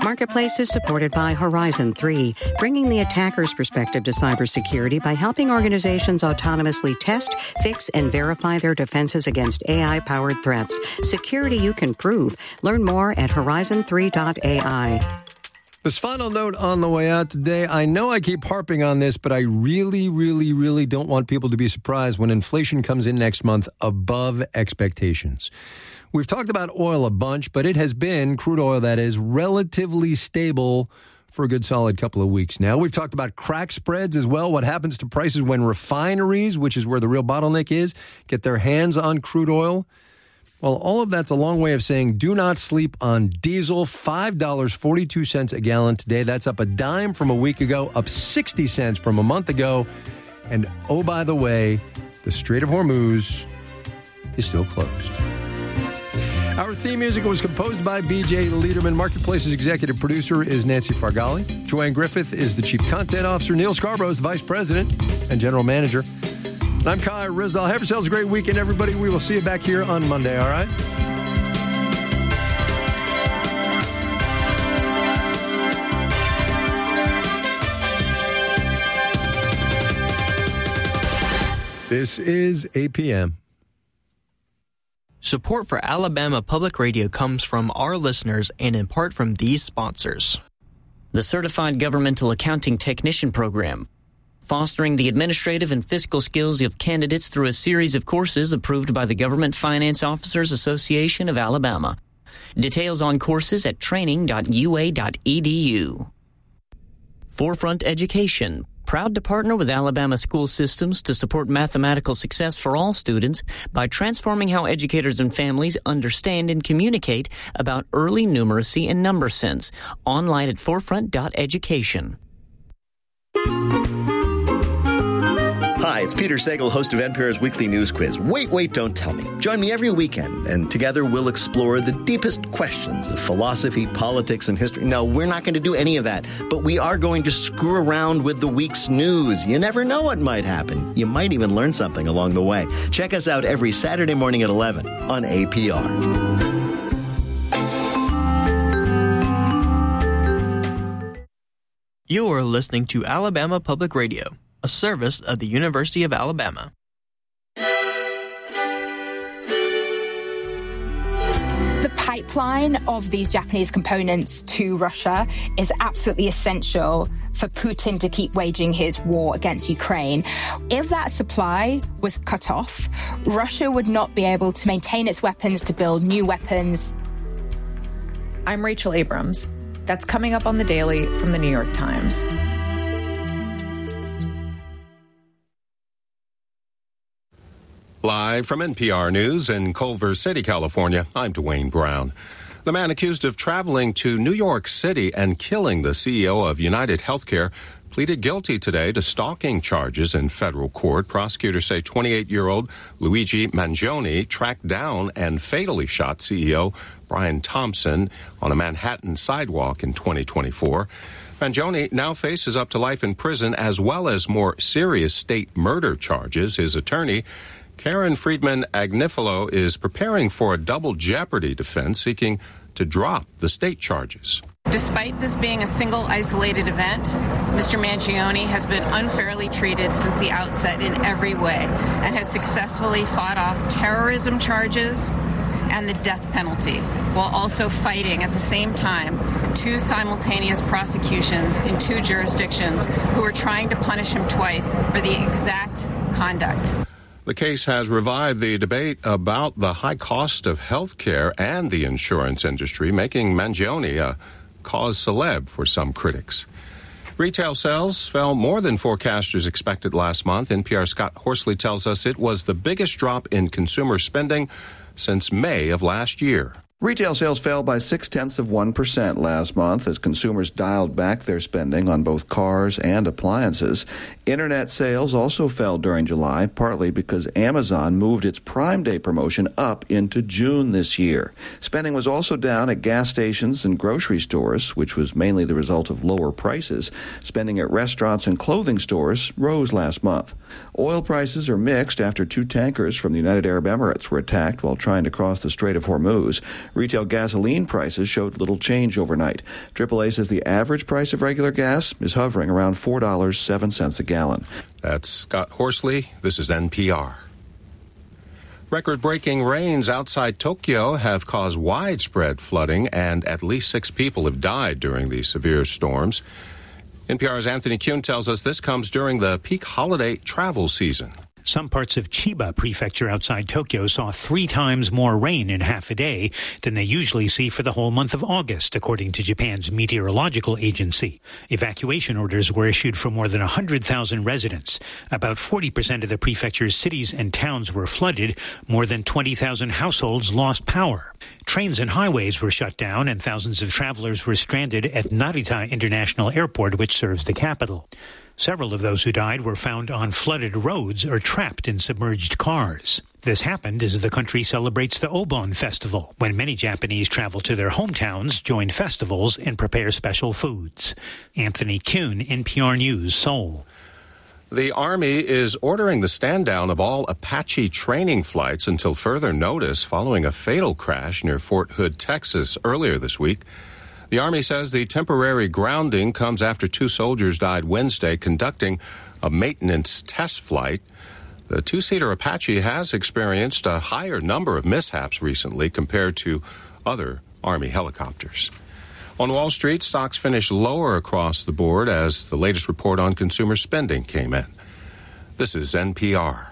Marketplace is supported by Horizon 3, bringing the attacker's perspective to cybersecurity by helping organizations autonomously test, fix, and verify their defenses against AI-powered threats. Security you can prove. Learn more at horizon3.ai. This final note on the way out today, I know I keep harping on this, but I really don't want people to be surprised when inflation comes in next month above expectations. We've talked about oil a bunch, but it has been, crude oil that is, relatively stable for a good solid couple of weeks now. We've talked about crack spreads as well, what happens to prices when refineries, which is where the real bottleneck is, get their hands on crude oil. Well, all of that's a long way of saying do not sleep on diesel. $5.42 a gallon today. That's up a dime from a week ago, up 60 cents from a month ago. And oh, by the way, the Strait of Hormuz is still closed. Our theme music was composed by B.J. Liederman. Marketplace's executive producer is Nancy Fargali. Joanne Griffith is the chief content officer. Neil Scarborough is the vice president and general manager. And I'm Kai Ryssdal. Have yourselves a great weekend, everybody. We will see you back here on Monday, all right? This is APM. Support for Alabama Public Radio comes from our listeners and in part from these sponsors. The Certified Governmental Accounting Technician Program, fostering the administrative and fiscal skills of candidates through a series of courses approved by the Government Finance Officers Association of Alabama. Details on courses at training.ua.edu. Forefront Education, proud to partner with Alabama school systems to support mathematical success for all students by transforming how educators and families understand and communicate about early numeracy and number sense. Online at forefront.education. Hi, it's Peter Sagal, host of NPR's Weekly News Quiz. Wait, don't tell me. Join me every weekend, and together we'll explore the deepest questions of philosophy, politics, and history. No, we're not going to do any of that, but we are going to screw around with the week's news. You never know what might happen. You might even learn something along the way. Check us out every Saturday morning at 11 on APR. You are listening to Alabama Public Radio, a service of the University of Alabama. The pipeline of these Japanese components to Russia is absolutely essential for Putin to keep waging his war against Ukraine. If that supply was cut off, Russia would not be able to maintain its weapons, to build new weapons. I'm Rachel Abrams. That's coming up on The Daily from The New York Times. Live from NPR News in Culver City, California, I'm Dwayne Brown. The man accused of traveling to New York City and killing the CEO of United Healthcare pleaded guilty today to stalking charges in federal court. Prosecutors say 28-year-old Luigi Mangione tracked down and fatally shot CEO Brian Thompson on a Manhattan sidewalk in 2024. Mangione now faces up to life in prison as well as more serious state murder charges. His attorney, Karen Friedman Agnifilo, is preparing for a double jeopardy defense seeking to drop the state charges. Despite this being a single isolated event, Mr. Mangione has been unfairly treated since the outset in every way and has successfully fought off terrorism charges and the death penalty, while also fighting at the same time two simultaneous prosecutions in two jurisdictions who are trying to punish him twice for the exact conduct. The case has revived the debate about the high cost of health care and the insurance industry, making Mangione a cause celeb for some critics. Retail sales fell more than forecasters expected last month. NPR's Scott Horsley tells us it was the biggest drop in consumer spending since May of last year. Retail sales fell by 0.6% last month as consumers dialed back their spending on both cars and appliances. Internet sales also fell during July, partly because Amazon moved its Prime Day promotion up into June this year. Spending was also down at gas stations and grocery stores, which was mainly the result of lower prices. Spending at restaurants and clothing stores rose last month. Oil prices are mixed after two tankers from the United Arab Emirates were attacked while trying to cross the Strait of Hormuz. Retail gasoline prices showed little change overnight. AAA says the average price of regular gas is hovering around $4.07 a gallon. That's Scott Horsley. This is NPR. Record-breaking rains outside Tokyo have caused widespread flooding, and at least 6 people have died during these severe storms. NPR's Anthony Kuhn tells us this comes during the peak holiday travel season. Some parts of Chiba Prefecture outside Tokyo saw 3 times more rain in half a day than they usually see for the whole month of August, according to Japan's meteorological agency. Evacuation orders were issued for more than 100,000 residents. About 40% of the prefecture's cities and towns were flooded. More than 20,000 households lost power. Trains and highways were shut down, and thousands of travelers were stranded at Narita International Airport, which serves the capital. Several of those who died were found on flooded roads or trapped in submerged cars. This happened as the country celebrates the Obon Festival, when many Japanese travel to their hometowns, join festivals, and prepare special foods. Anthony Kuhn, NPR News, Seoul. The Army is ordering the stand-down of all Apache training flights until further notice following a fatal crash near Fort Hood, Texas, earlier this week. The Army says the temporary grounding comes after 2 soldiers died Wednesday conducting a maintenance test flight. The 2-seater Apache has experienced a higher number of mishaps recently compared to other Army helicopters. On Wall Street, stocks finished lower across the board as the latest report on consumer spending came in. This is NPR.